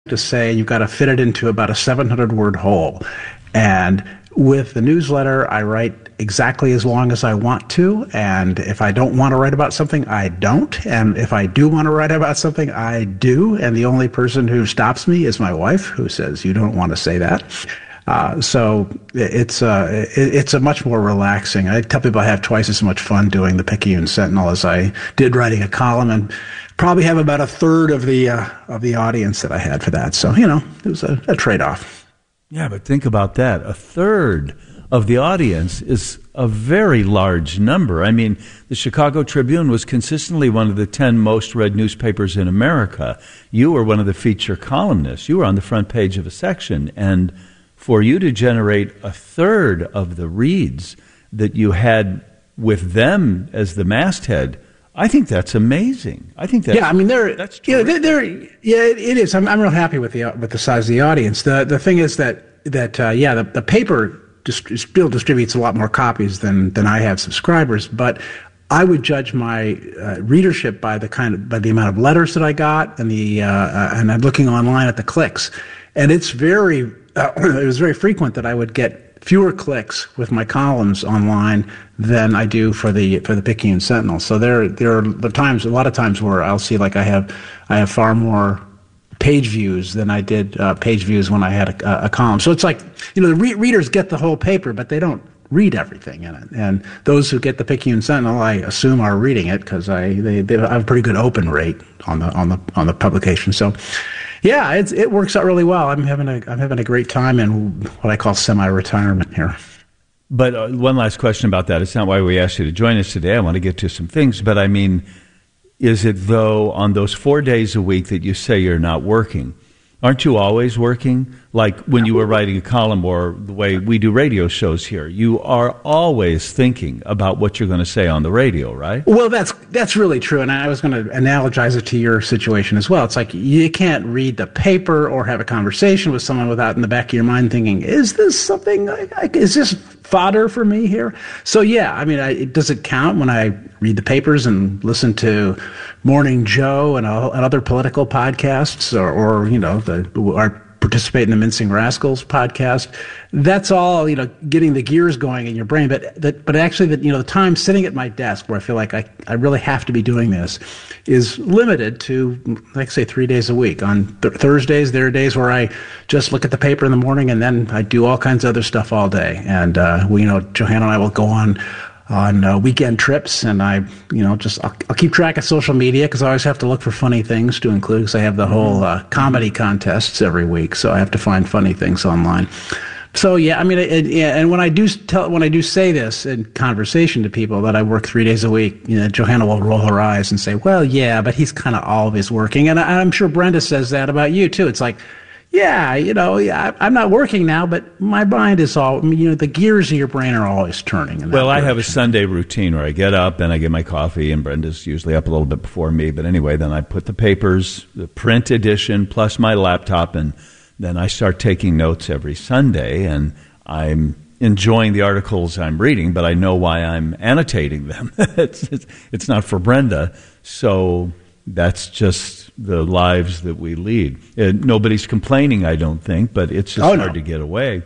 to say you've got to fit it into about a 700-word hole. And with the newsletter, I write exactly as long as I want to. And if I don't want to write about something, I don't. And if I do want to write about something, I do. And the only person who stops me is my wife, who says, you don't want to say that. So it's a much more relaxing. I tell people I have twice as much fun doing the Picayune Sentinel as I did writing a column, and probably have about a third of the audience that I had for that. So, it was a trade-off. Yeah, but think about that. A third of the audience is a very large number. I mean, the Chicago Tribune was consistently one of the 10 most read newspapers in America. You were one of the feature columnists. You were on the front page of a section. And for you to generate a third of the reads that you had with them as the masthead, I think that's amazing. I think that's that's it is. I'm real happy with the size of the audience. The thing is that the paper still distributes a lot more copies than I have subscribers, but I would judge my readership by the amount of letters that I got and I'm looking online at the clicks, and it's it was very frequent that I would get fewer clicks with my columns online than I do for the Picayune Sentinel. So there are a lot of times where I'll see like I have far more page views than I did page views when I had a column. So it's like, the readers get the whole paper, but they don't read everything in it. And those who get the Picayune Sentinel, I assume, are reading it because they have a pretty good open rate on the publication. So. Yeah, it works out really well. I'm having a great time in what I call semi-retirement here. But one last question about that. It's not why we asked you to join us today. I want to get to some things. But I mean, is it though on those 4 days a week that you say you're not working? Aren't you always working? Like when you were writing a column or the way we do radio shows here, you are always thinking about what you're going to say on the radio, right? Well, that's really true. And I was going to analogize it to your situation as well. It's like you can't read the paper or have a conversation with someone without in the back of your mind thinking, is this something, is this fodder for me here? So yeah, I mean, does it count when I read the papers and listen to Morning Joe and other political podcasts or participate in the Mincing Rascals podcast? That's all, getting the gears going in your brain. But actually, the time sitting at my desk where I feel like I really have to be doing this is limited to, like I say, 3 days a week. On Thursdays, there are days where I just look at the paper in the morning and then I do all kinds of other stuff all day. And, Johanna and I will go on weekend trips, and I'll keep track of social media because I always have to look for funny things to include, because I have the whole comedy contests every week, so I have to find funny things online. So yeah, I mean, and when I do say this in conversation to people that I work 3 days a week, Johanna will roll her eyes and say, "Well, yeah, but he's kind of always working," and I'm sure Brenda says that about you too. It's like, yeah, I'm not working now, but my mind is the gears of your brain are always turning. Well, I have a Sunday routine where I get up and I get my coffee, and Brenda's usually up a little bit before me. But anyway, then I put the papers, the print edition, plus my laptop, and then I start taking notes every Sunday, and I'm enjoying the articles I'm reading, but I know why I'm annotating them. It's not for Brenda, so that's just the lives that we lead. Nobody's complaining, I don't think, but it's just hard to get away.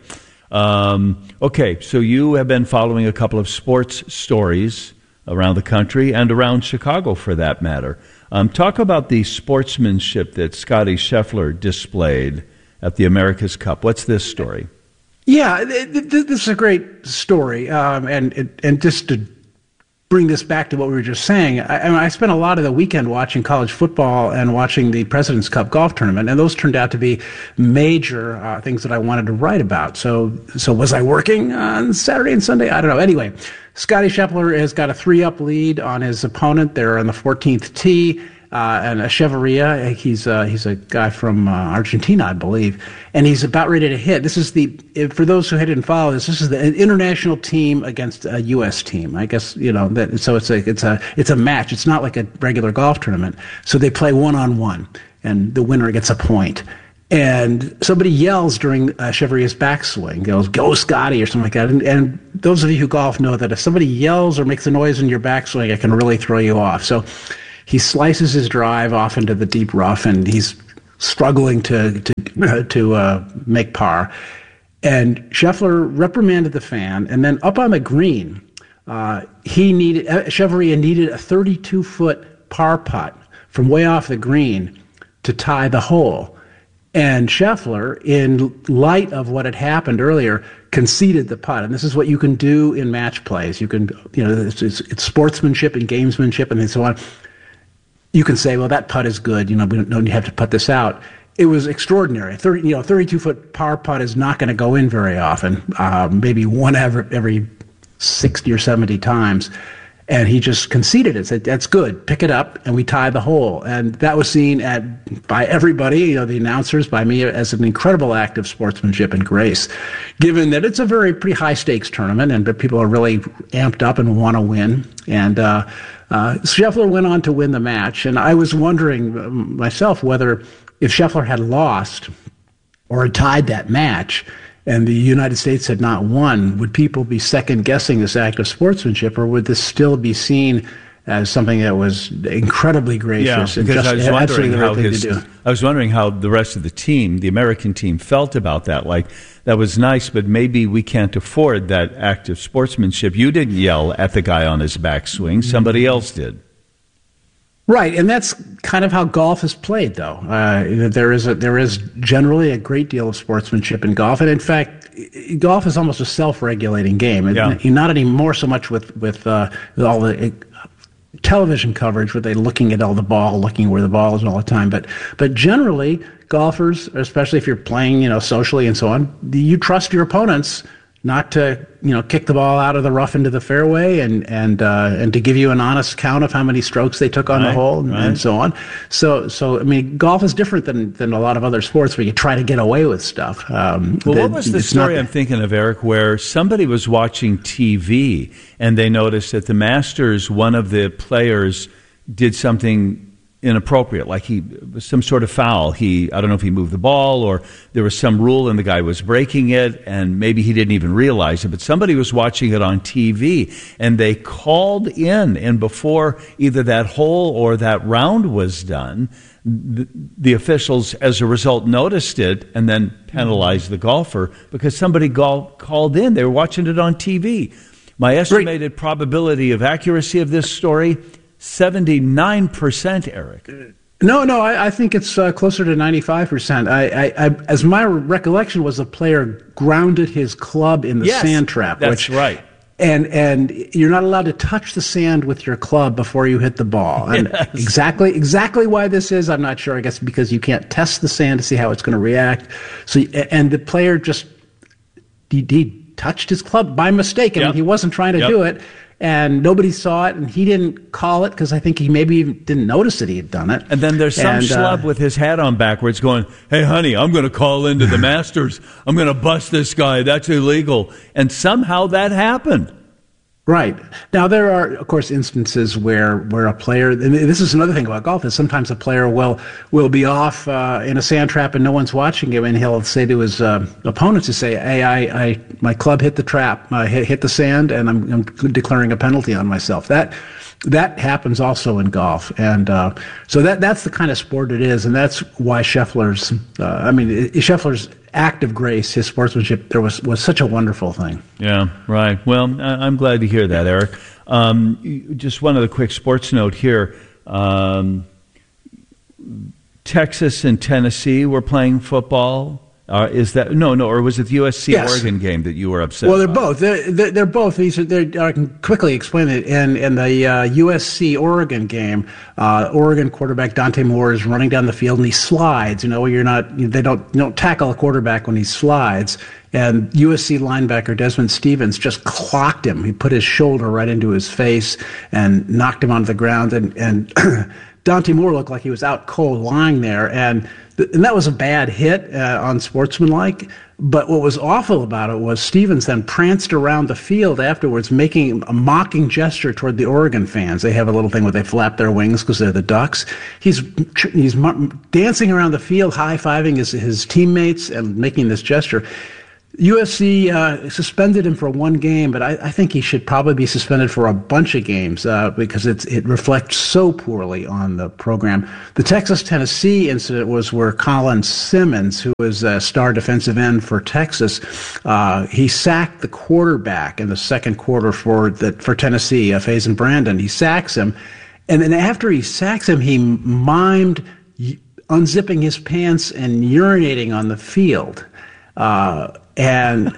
Okay, so you have been following a couple of sports stories around the country and around Chicago, for that matter. Talk about the sportsmanship that Scotty Scheffler displayed at the America's Cup. What's this story? Yeah, this is a great story, and just to bring this back to what we were just saying, I spent a lot of the weekend watching college football and watching the President's Cup golf tournament, and those turned out to be major things that I wanted to write about. So was I working on Saturday and Sunday? I don't know. Anyway, Scotty Scheffler has got a 3-up lead on his opponent. They're on the 14th tee. And Echeverria, he's a guy from Argentina, I believe, and he's about ready to hit. This is for those who didn't follow this is the international team against a U.S. team. I guess so it's a match. It's not like a regular golf tournament. So they play 1-on-1, and the winner gets a point. And somebody yells during Echeverria's backswing, goes, "Go Scotty," or something like that. And those of you who golf know that if somebody yells or makes a noise in your backswing, it can really throw you off. So he slices his drive off into the deep rough, and he's struggling to make par. And Scheffler reprimanded the fan, and then up on the green, Chavarria needed a 32-foot par putt from way off the green to tie the hole. And Scheffler, in light of what had happened earlier, conceded the putt. And this is what you can do in match plays. You can, it's sportsmanship and gamesmanship and so on. You can say, well, that putt is good. We don't have to put this out. It was extraordinary. 32-foot par putt is not going to go in very often, maybe one every 60 or 70 times. And he just conceded it, said, that's good, pick it up, and we tie the hole. And that was seen by everybody, the announcers, by me, as an incredible act of sportsmanship and grace, given that it's a pretty high-stakes tournament, and people are really amped up and want to win. And Scheffler went on to win the match, and I was wondering myself whether if Scheffler had lost or had tied that match and the United States had not won, would people be second-guessing this act of sportsmanship, or would this still be seen as something that was incredibly gracious and just absolutely the right thing to do? I was wondering how the rest of the team, the American team, felt about that. Like, that was nice, but maybe we can't afford that act of sportsmanship. You didn't yell at the guy on his backswing. Somebody else did. Right, and that's kind of how golf is played, though. There is generally a great deal of sportsmanship in golf, and in fact, golf is almost a self-regulating game. Yeah. Not anymore so much with all the television coverage, where they're looking at looking where the ball is all the time. But generally, golfers, especially if you're playing, socially and so on, you trust your opponents not to, kick the ball out of the rough into the fairway and to give you an honest count of how many strokes they took on the hole and so on. So I mean, golf is different than a lot of other sports where you try to get away with stuff. What was the story I'm thinking of, Eric, where somebody was watching TV and they noticed that the Masters, one of the players did something inappropriate, like some sort of foul. I don't know if he moved the ball or there was some rule and the guy was breaking it, and maybe he didn't even realize it, but somebody was watching it on TV and they called in, and before either that hole or that round was done, the officials, as a result, noticed it and then penalized the golfer because somebody called in. They were watching it on TV. My estimated probability of accuracy of this story, 79%, Eric. No, I think it's closer to 95%. As my recollection was, the player grounded his club in the sand trap. That's right. And you're not allowed to touch the sand with your club before you hit the ball. And exactly why this is, I'm not sure. I guess because you can't test the sand to see how it's going to react. So, and the player just he touched his club by mistake, and he wasn't trying to do it. And nobody saw it, and he didn't call it because I think he maybe even didn't notice that he had done it. And then there's some schlub with his hat on backwards going, hey, honey, I'm going to call into the Masters. I'm going to bust this guy. That's illegal. And somehow that happened. Right. Now, there are, of course, instances where a player, and this is another thing about golf, is sometimes a player will be off in a sand trap and no one's watching him, and he'll say to his opponents, hey, my club hit the trap, hit the sand, and I'm declaring a penalty on myself. That happens also in golf, and so that's the kind of sport it is, and that's why Scheffler's act of grace, his sportsmanship, there was such a wonderful thing. Yeah, right. Well, I'm glad to hear that, Eric. Just one other quick sports note here. Texas and Tennessee were playing football. Is that or was it the USC Oregon game that you were upset? Well, they're about? both. They're both. I can quickly explain it. In the USC Oregon game, Oregon quarterback Dante Moore is running down the field and he slides. They don't tackle a quarterback when he slides. And USC linebacker Desmond Stevens just clocked him. He put his shoulder right into his face and knocked him onto the ground. And Dante Moore looked like he was out cold, lying there, and that was a bad hit on sportsmanlike. But what was awful about it was Stevens then pranced around the field afterwards, making a mocking gesture toward the Oregon fans. They have a little thing where they flap their wings because they're the Ducks. He's dancing around the field, high-fiving his teammates and making this gesture. USC suspended him for one game, but I think he should probably be suspended for a bunch of games because it reflects so poorly on the program. The Texas-Tennessee incident was where Colin Simmons, who was a star defensive end for Texas, he sacked the quarterback in the second quarter for Tennessee, Faison Brandon. He sacks him, and then after he sacks him, he mimed unzipping his pants and urinating on the field. And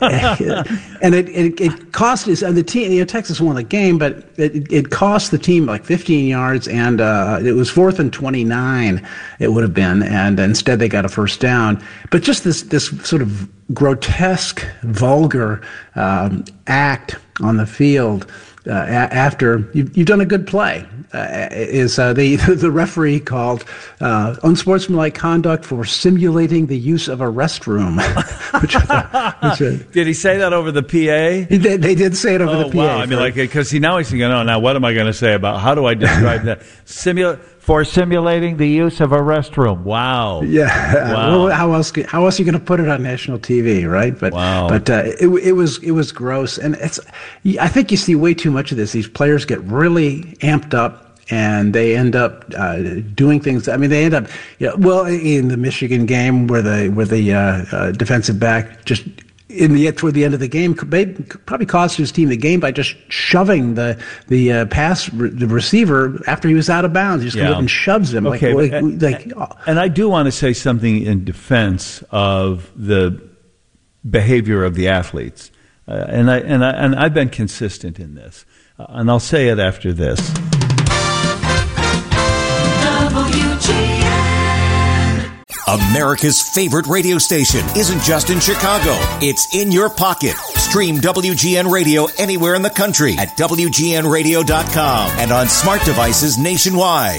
it cost us, and the team, Texas won the game, but it cost the team like 15 yards, and it was 4th and 29 it would have been, and instead they got a first down. But just this sort of grotesque, vulgar act on the field after you've done a good play. The referee called unsportsmanlike conduct for simulating the use of a restroom. Did he say that over the PA? They did say it over the PA. Wow. I mean, because now he's thinking, now what am I going to say about how do I describe that? For simulating the use of a restroom. Wow. Yeah. Wow. Well, how else are you going to put it on national TV, right? But wow. But it was gross, and I think you see way too much of this. These players get really amped up, and they end up doing things. I mean, they end up, in the Michigan game where the defensive back just toward the end of the game probably cost his team the game by just shoving the receiver after he was out of bounds. He just goes up and shoves him. Okay, and I do want to say something in defense of the behavior of the athletes, and I've been consistent in this, and I'll say it after this. America's favorite radio station isn't just in Chicago. It's in your pocket. Stream WGN Radio anywhere in the country at WGNradio.com and on smart devices nationwide.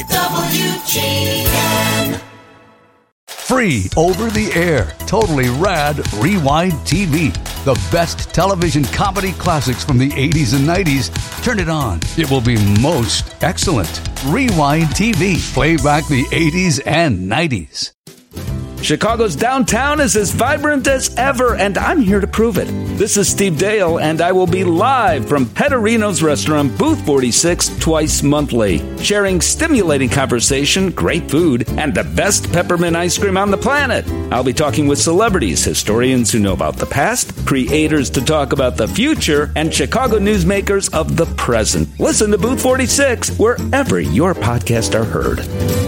WGN. Free over the air, totally rad Rewind TV. The best television comedy classics from the 80s and 90s. Turn it on. It will be most excellent. Rewind TV. Play back the 80s and 90s. Chicago's downtown is as vibrant as ever, and I'm here to prove it. This is Steve Dale, and I will be live from Petterino's Restaurant, Booth 46, twice monthly, sharing stimulating conversation, great food, and the best peppermint ice cream on the planet. I'll be talking with celebrities, historians who know about the past, creators to talk about the future, and Chicago newsmakers of the present. Listen to Booth 46 wherever your podcasts are heard.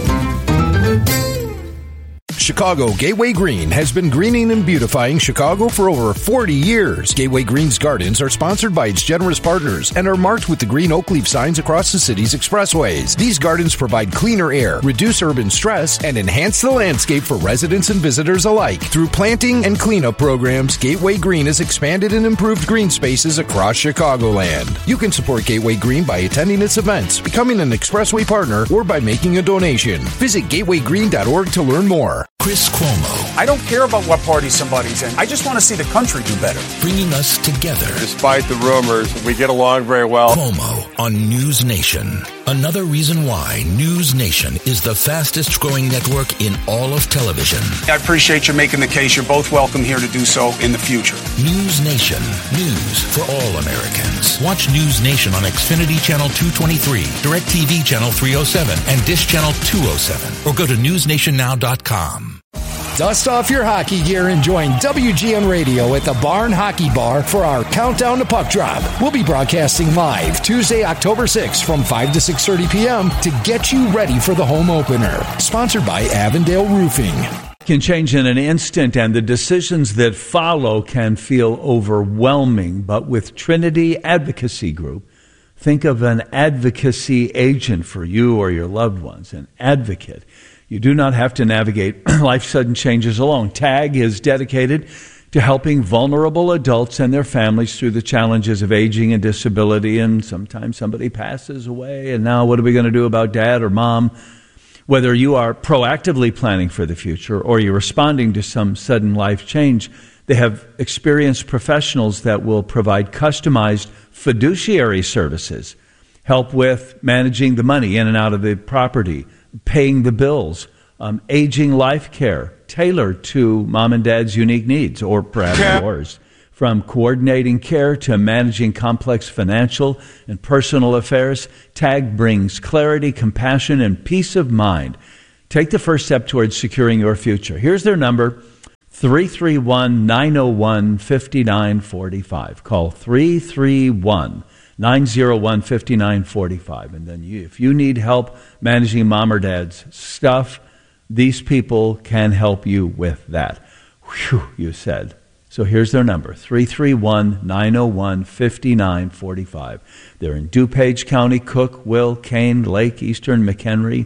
Chicago Gateway Green has been greening and beautifying Chicago for over 40 years. Gateway Green's gardens are sponsored by its generous partners and are marked with the green oak leaf signs across the city's expressways. These gardens provide cleaner air, reduce urban stress, and enhance the landscape for residents and visitors alike. Through planting and cleanup programs, Gateway Green has expanded and improved green spaces across Chicagoland. You can support Gateway Green by attending its events, becoming an expressway partner, or by making a donation. Visit gatewaygreen.org to learn more. Chris Cuomo. I don't care about what party somebody's in. I just want to see the country do better. Bringing us together. Despite the rumors, we get along very well. Cuomo on News Nation. Another reason why News Nation is the fastest growing network in all of television. I appreciate you making the case. You're both welcome here to do so in the future. News Nation. News for all Americans. Watch News Nation on Xfinity Channel 223, DirecTV Channel 307, and Dish Channel 207. Or go to newsnationnow.com. Dust off your hockey gear and join WGN Radio at the Barn Hockey Bar for our Countdown to Puck Drop. We'll be broadcasting live Tuesday, October 6th from 5 to 6:30 p.m. to get you ready for the home opener. Sponsored by Avondale Roofing. Can change in an instant, and the decisions that follow can feel overwhelming. But with Trinity Advocacy Group, think of an advocacy agent for you or your loved ones, an advocate. You do not have to navigate life's sudden changes alone. TAG is dedicated to helping vulnerable adults and their families through the challenges of aging and disability, and sometimes somebody passes away, and now what are we going to do about dad or mom? Whether you are proactively planning for the future or you're responding to some sudden life change, they have experienced professionals that will provide customized fiduciary services, help with managing the money in and out of the property, paying the bills, aging life care tailored to mom and dad's unique needs, or perhaps yours. From coordinating care to managing complex financial and personal affairs, TAG brings clarity, compassion, and peace of mind. Take the first step towards securing your future. Here's their number, 331-901-5945. Call 331-901-5945. And then if you need help managing mom or dad's stuff, these people can help you with that. Whew, you said. So here's their number, 331-901-5945. They're in DuPage County, Cook, Will, Kane, Lake, Eastern, McHenry,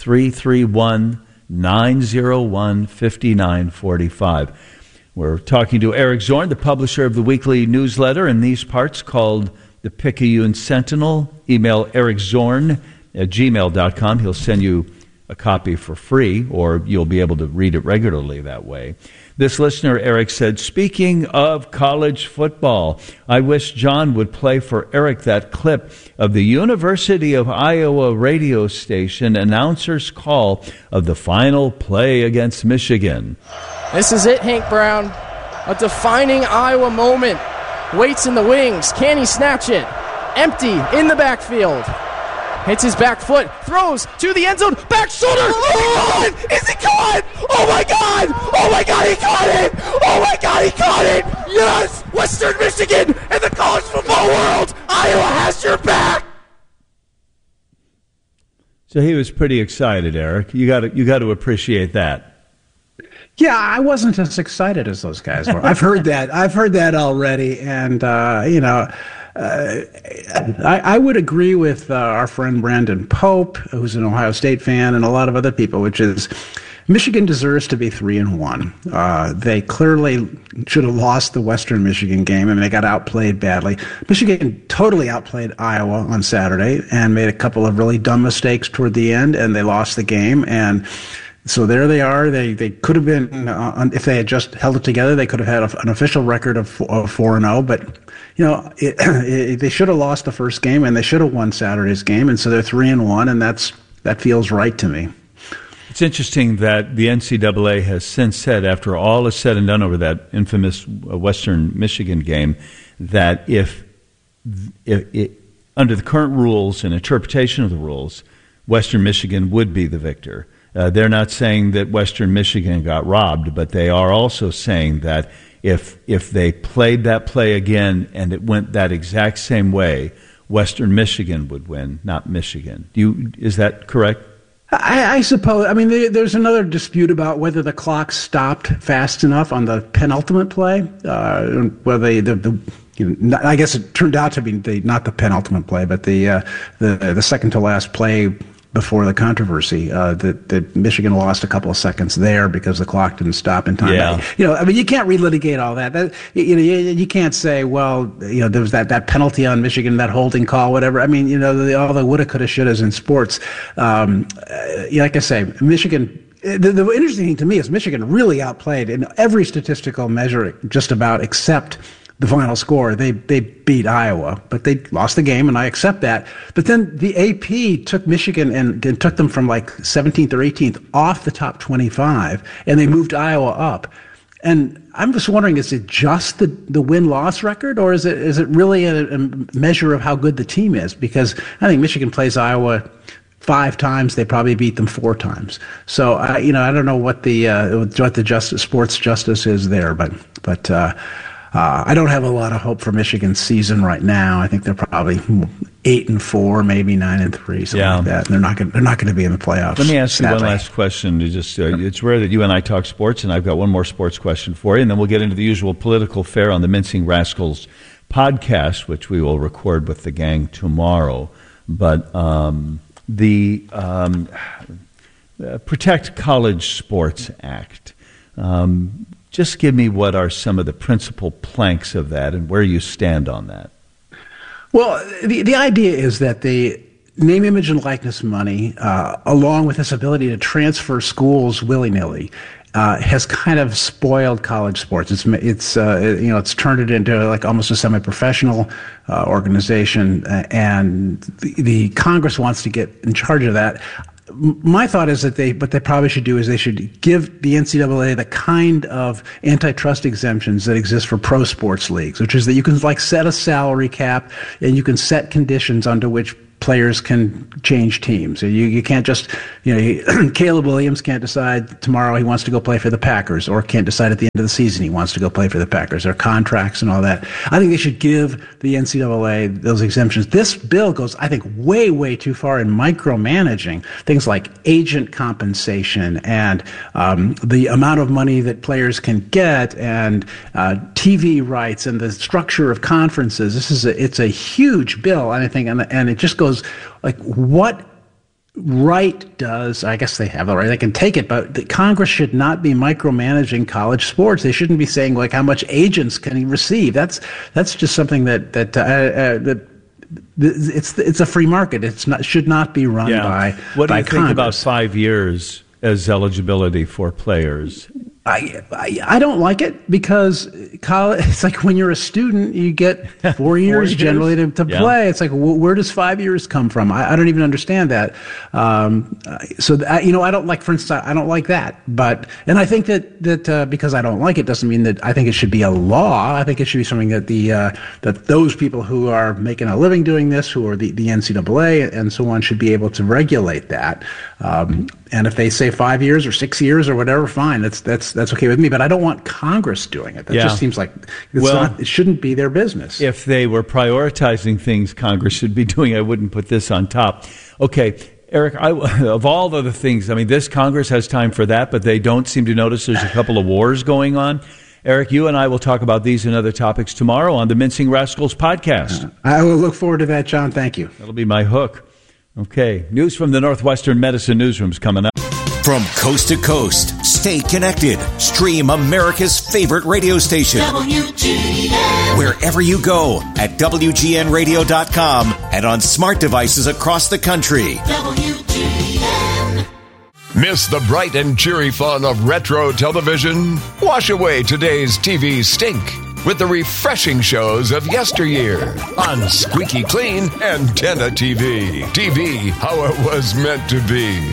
331-901-5945. We're talking to Eric Zorn, the publisher of the weekly newsletter in these parts called the Picayune Sentinel. Email ericzorn@gmail.com. He'll send you a copy for free, or you'll be able to read it regularly that way. This listener, Eric, said, speaking of college football, I wish John would play for Eric that clip of the University of Iowa radio station announcer's call of the final play against Michigan. This is it, Hank Brown. A defining Iowa moment. Waits in the wings. Can he snatch it? Empty in the backfield. Hits his back foot, throws to the end zone, back shoulder. Oh, is he caught? Oh my God! Oh my God, he caught it! Oh my God, he caught it! Yes! Western Michigan and the college football world! Iowa has your back! So he was pretty excited, Eric. You got to appreciate that. Yeah, I wasn't as excited as those guys were. I've heard that already, and I would agree with our friend Brandon Pope, who's an Ohio State fan, and a lot of other people, which is Michigan deserves to be 3-1. They clearly should have lost the Western Michigan game, and they got outplayed badly. Michigan totally outplayed Iowa on Saturday and made a couple of really dumb mistakes toward the end, and they lost the game. And so there they are. They could have been, if they had just held it together, they could have had an official record of 4-0. But they should have lost the first game, and they should have won Saturday's game. And so they're 3-1, and that feels right to me. It's interesting that the NCAA has since said, after all is said and done over that infamous Western Michigan game, that if under the current rules and interpretation of the rules, Western Michigan would be the victor. They're not saying that Western Michigan got robbed, but they are also saying that if they played that play again and it went that exact same way, Western Michigan would win, not Michigan. Is that correct? I suppose. I mean, there's another dispute about whether the clock stopped fast enough on the penultimate play. Whether I guess it turned out to be not the penultimate play, but the second to last play before the controversy, that Michigan lost a couple of seconds there because the clock didn't stop in time. Yeah. I mean, you can't relitigate all that. You can't say, well, there was that penalty on Michigan, that holding call, whatever. I mean, all the woulda, coulda, shouldas in sports. Like I say, Michigan. The interesting thing to me is Michigan really outplayed in every statistical measure, just about, except the final score. They beat Iowa, but they lost the game, and I accept that. But then the AP took Michigan and took them from like 17th or 18th off the top 25, and they moved Iowa up. And I'm just wondering, is it just the win-loss record, or is it really a measure of how good the team is? Because I think Michigan plays Iowa 5 times, they probably beat them 4 times. So I don't know what the sports justice is there, but I don't have a lot of hope for Michigan's season right now. I think they're probably 8-4, maybe 9-3, something like that. And they're not going to be in the playoffs. Let me ask you one last question. It's rare that you and I talk sports, and I've got one more sports question for you, and then we'll get into the usual political fare on the Mincing Rascals podcast, which we will record with the gang tomorrow. But the Protect College Sports Act. Just give me what are some of the principal planks of that and where you stand on that. Well, the idea is that the name, image, and likeness money, along with this ability to transfer schools willy-nilly, has kind of spoiled college sports. It's turned it into like almost a semi-professional organization, and the Congress wants to get in charge of that. my thought is that what they probably should do is they should give the NCAA the kind of antitrust exemptions that exist for pro sports leagues, which is that you can set a salary cap and you can set conditions under which players can change teams. You can't just, Caleb Williams can't decide tomorrow he wants to go play for the Packers, or can't decide at the end of the season he wants to go play for the Packers. There are contracts and all that. I think they should give the NCAA those exemptions. This bill goes, I think, way, way too far in micromanaging things like agent compensation and the amount of money that players can get, and TV rights and the structure of conferences. It's a huge bill, I think, and it just goes what right does, I guess they have the right, they can take it, but the Congress should not be micromanaging college sports. They shouldn't be saying how much agents can he receive. That's just something that it's a free market. Should not be run by What do you Congress. think about 5 years as eligibility for players? I don't like it because college, it's like when you're a student, you get 4 years generally to play. It's like, where does 5 years come from? I don't even understand that. I don't like, for instance, I don't like that. And I think that because I don't like it doesn't mean that I think it should be a law. I think it should be something that that those people who are making a living doing this, who are the NCAA and so on, should be able to regulate that. And if they say 5 years or 6 years or whatever, fine. That's okay with me. But I don't want Congress doing it. That just seems like it shouldn't be their business. If they were prioritizing things Congress should be doing, I wouldn't put this on top. Okay, Eric, of all the other things, this Congress has time for that, but they don't seem to notice there's a couple of wars going on. Eric, you and I will talk about these and other topics tomorrow on the Mincing Rascals podcast. I will look forward to that, John. Thank you. That'll be my hook. Okay, news from the Northwestern Medicine Newsroom's coming up. From coast to coast, stay connected. Stream America's favorite radio station. WGN. Wherever you go at WGNradio.com and on smart devices across the country. WGN. Miss the bright and cheery fun of retro television? Wash away today's TV stink with the refreshing shows of yesteryear on Squeaky Clean Antenna TV. TV, how it was meant to be.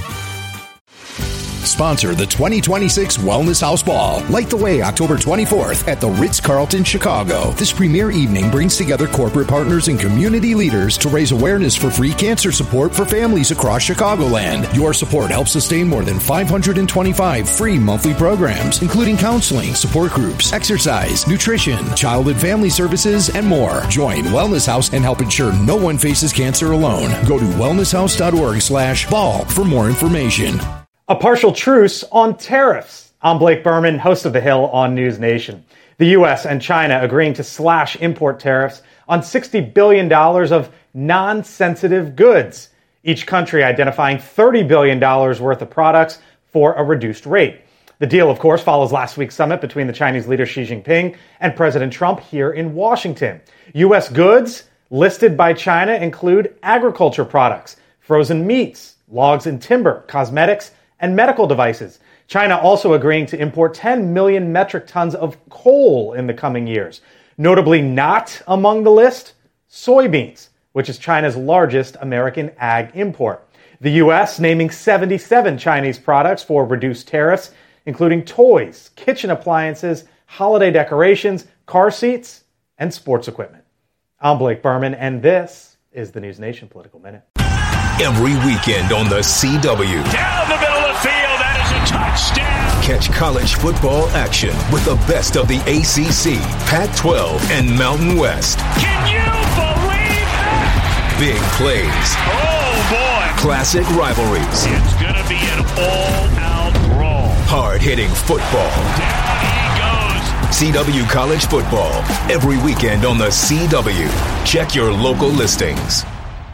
Sponsor the 2026 Wellness House Ball. Light the way October 24th at the Ritz-Carlton, Chicago. This premier evening brings together corporate partners and community leaders to raise awareness for free cancer support for families across Chicagoland. Your support helps sustain more than 525 free monthly programs, including counseling, support groups, exercise, nutrition, child and family services, and more. Join Wellness House and help ensure no one faces cancer alone. Go to wellnesshouse.org/ball for more information. A partial truce on tariffs. I'm Blake Berman, host of The Hill on News Nation. The U.S. and China agreeing to slash import tariffs on $60 billion of non-sensitive goods, each country identifying $30 billion worth of products for a reduced rate. The deal, of course, follows last week's summit between the Chinese leader Xi Jinping and President Trump here in Washington. U.S. goods listed by China include agriculture products, frozen meats, logs and timber, cosmetics, and medical devices. China also agreeing to import 10 million metric tons of coal in the coming years. Notably not among the list, soybeans, which is China's largest American ag import. The U.S. naming 77 Chinese products for reduced tariffs, including toys, kitchen appliances, holiday decorations, car seats, and sports equipment. I'm Blake Berman, and this is the News Nation Political Minute. Every weekend on the CW. Down the middle of the field, that is a touchdown. Catch college football action with the best of the ACC, Pac-12, and Mountain West. Can you believe that? Big plays. Oh, boy. Classic rivalries. It's going to be an all-out brawl. Hard-hitting football. Down he goes. CW College Football. Every weekend on the CW. Check your local listings.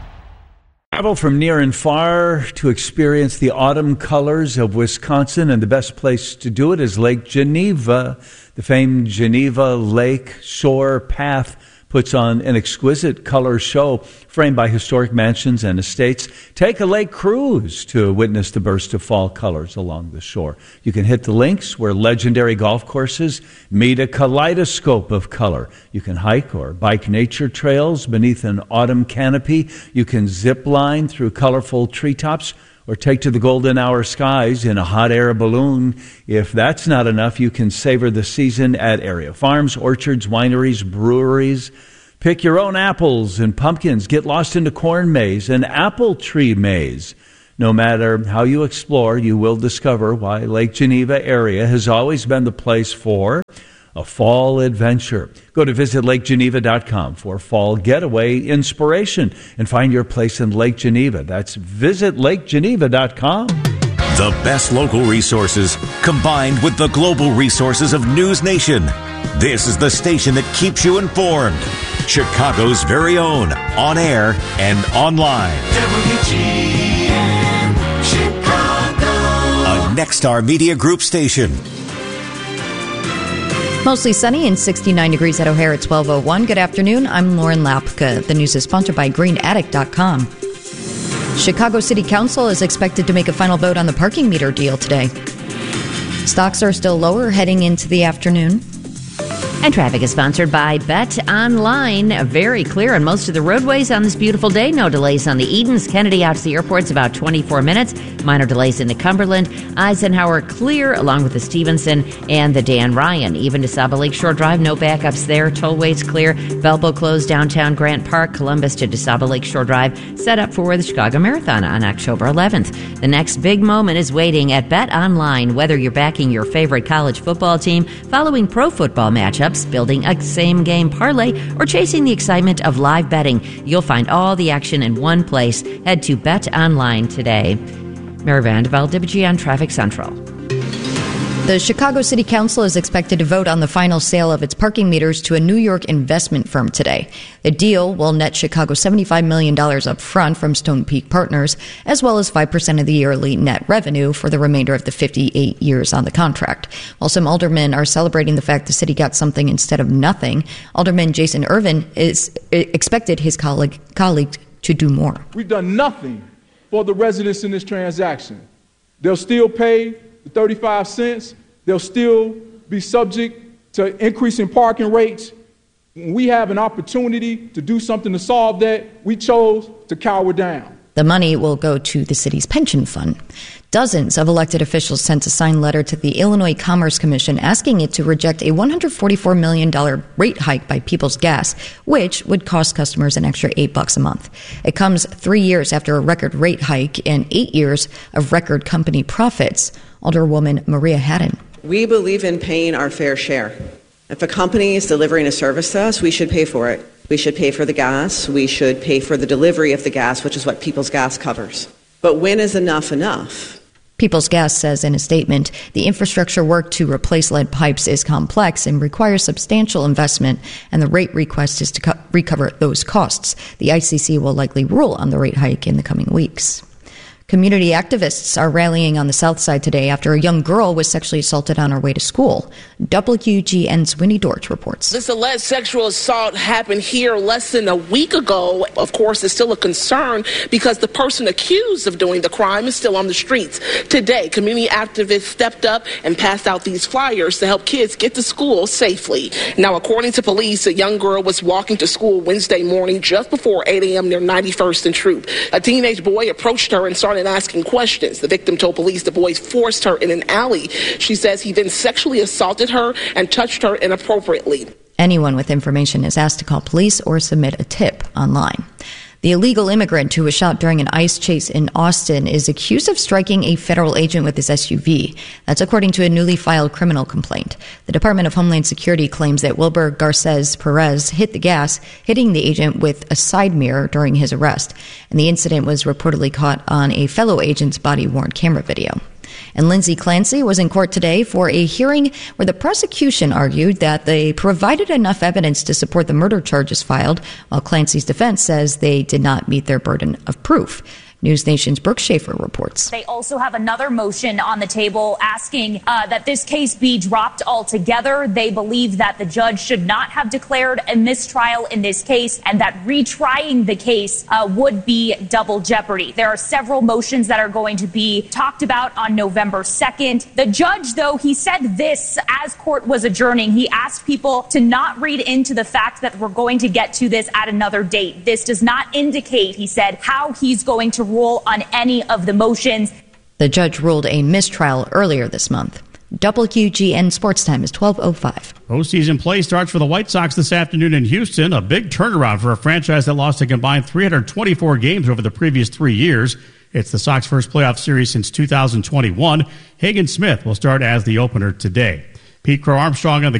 Travel from near and far to experience the autumn colors of Wisconsin, and the best place to do it is Lake Geneva. The famed Geneva Lake Shore Path puts on an exquisite color show framed by historic mansions and estates. Take a lake cruise to witness the burst of fall colors along the shore. You can hit the links where legendary golf courses meet a kaleidoscope of color. You can hike or bike nature trails beneath an autumn canopy. You can zip line through colorful treetops, or take to the golden hour skies in a hot air balloon. If that's not enough, you can savor the season at area farms, orchards, wineries, breweries. Pick your own apples and pumpkins. Get lost in the corn maze and apple tree maze. No matter how you explore, you will discover why Lake Geneva area has always been the place for a fall adventure. Go to visitlakegeneva.com for fall getaway inspiration and find your place in Lake Geneva. That's visitlakegeneva.com. The best local resources combined with the global resources of News Nation. This is the station that keeps you informed. Chicago's very own, on air and online. WGN Chicago. A Nexstar Media Group station. Mostly sunny and 69 degrees at O'Hare at 12:01. Good afternoon. I'm Lauren Lapka. The news is sponsored by GreenAddict.com. Chicago City Council is expected to make a final vote on the parking meter deal today. Stocks are still lower heading into the afternoon. And traffic is sponsored by Bet Online. Very clear on most of the roadways on this beautiful day. No delays on the Edens. Kennedy out to the airport's about 24 minutes. Minor delays in the Cumberland. Eisenhower clear along with the Stevenson and the Dan Ryan. Even to Saba Lakeshore Drive, no backups there. Tollways clear. Velbo closed downtown Grant Park. Columbus to DeSaba Lakeshore Drive. Set up for the Chicago Marathon on October 11th. The next big moment is waiting at Bet Online. Whether you're backing your favorite college football team, following pro football matchups, building a same-game parlay, or chasing the excitement of live betting, you'll find all the action in one place. Head to Bet Online today. Mary Vandervelde, WGN Traffic Central. The Chicago City Council is expected to vote on the final sale of its parking meters to a New York investment firm today. The deal will net Chicago $75 million up front from Stone Peak Partners, as well as 5% of the yearly net revenue for the remainder of the 58 years on the contract. While some aldermen are celebrating the fact the city got something instead of nothing, Alderman Jason Irvin expected his colleague to do more. We've done nothing for the residents in this transaction. They'll still pay the 35 cents. They'll still be subject to increasing parking rates. When we have an opportunity to do something to solve that, we chose to cower down. The money will go to the city's pension fund. Dozens of elected officials sent a signed letter to the Illinois Commerce Commission asking it to reject a $144 million rate hike by Peoples Gas, which would cost customers an extra $8 a month. It comes 3 years after a record rate hike and 8 years of record company profits. Alderwoman Maria Haddon. We believe in paying our fair share. If a company is delivering a service to us, we should pay for it. We should pay for the gas. We should pay for the delivery of the gas, which is what Peoples Gas covers. But when is enough enough? Peoples Gas says in a statement, the infrastructure work to replace lead pipes is complex and requires substantial investment, and the rate request is to recover those costs. The ICC will likely rule on the rate hike in the coming weeks. Community activists are rallying on the South Side today after a young girl was sexually assaulted on her way to school. WGN's Winnie Dortch reports. This alleged sexual assault happened here less than a week ago. Of course, it's still a concern because the person accused of doing the crime is still on the streets. Today, community activists stepped up and passed out these flyers to help kids get to school safely. Now, according to police, a young girl was walking to school Wednesday morning just before 8 a.m. near 91st and Troop. A teenage boy approached her and started asking questions. The victim told police the boy forced her in an alley. She says he then sexually assaulted her and touched her inappropriately. Anyone with information is asked to call police or submit a tip online. The illegal immigrant who was shot during an ICE chase in Austin is accused of striking a federal agent with his SUV. That's according to a newly filed criminal complaint. The Department of Homeland Security claims that Wilbur Garces Perez hit the gas, hitting the agent with a side mirror during his arrest. And the incident was reportedly caught on a fellow agent's body-worn camera video. And Lindsay Clancy was in court today for a hearing where the prosecution argued that they provided enough evidence to support the murder charges filed, while Clancy's defense says they did not meet their burden of proof. News Nation's Brooke Schaefer reports. They also have another motion on the table asking that this case be dropped altogether. They believe that the judge should not have declared a mistrial in this case and that retrying the case would be double jeopardy. There are several motions that are going to be talked about on November 2nd. The judge, though, he said this as court was adjourning. He asked people to not read into the fact that we're going to get to this at another date. This does not indicate, he said, how he's going to rule on any of the motions. The judge ruled a mistrial earlier this month. WGN Sports Time is 12:05. Postseason play starts for the White Sox this afternoon in Houston, a big turnaround for a franchise that lost a combined 324 games over the previous 3 years. It's the Sox' first playoff series since 2021. Hagen Smith will start as the opener today. Pete Crow Armstrong on the